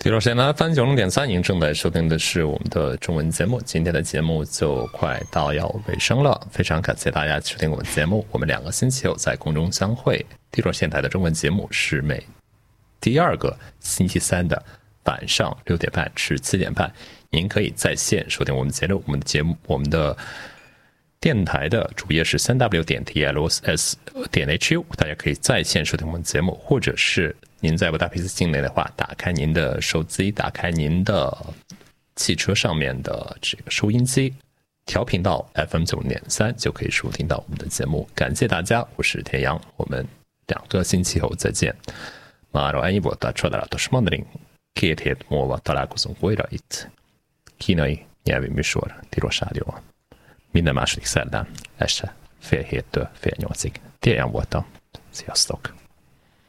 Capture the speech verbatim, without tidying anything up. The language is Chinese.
听众现在 F M 九零点三，您正在收听的是我们的中文节目。今天的节目就快到要尾声了，非常感谢大家收听我们节目。我们两个星期后在空中相会。地中电台的中文节目是每第二个星期三的晚上六点半至七点半，您可以在线收听我们节目。我们的节目，我们的电台的主页是 三 w 点 t l s s 点 h u， 大家可以在线收听我们节目，或者是您在布达佩斯境内的话，打开您的手机，打开您的汽车上面的这个收音机，调频到 F M 九零点三，就可以收听到我们的节目。感谢大家，我是田阳，我们两个星期后再见。Már ennyi volt a csodálatos mandarin. Két hét múlva találkozunk újra itt. Kínai nyelvi műsor Tilos Rádióban. Minden második szerdán este fél héttől fél nyolcig. Térjen voltam. Sziasztok!